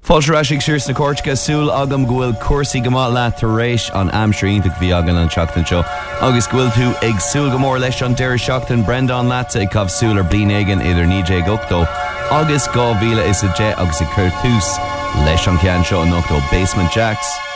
Fáilteráisigh sirs na Córteacha súil agam go bhfuil cuasaí go maith leat tar éis an amsríonnta bhí agan an seachtain seo. Agus go bhfuil tú ag súil go mór leis an deireadh seachtain Brendan Láta ag cabh súil ar bliain éigean idir 9-8 agus 2010 agus i cur tús leis an ceann seo an 8 Basement Jacks.